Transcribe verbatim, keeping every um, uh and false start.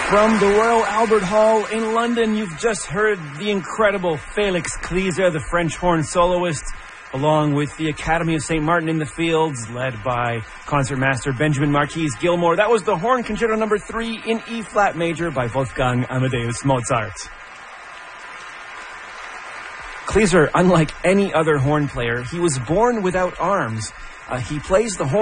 From the Royal Albert Hall in London, you've just heard the incredible Felix Kleeser, the French horn soloist, along with the Academy of Saint Martin in the Fields, led by concertmaster Benjamin Marquis Gilmore. That was the Horn Concerto number three in E-flat major by Wolfgang Amadeus Mozart. Kleeser, unlike any other horn player, he was born without arms. Uh, he plays the horn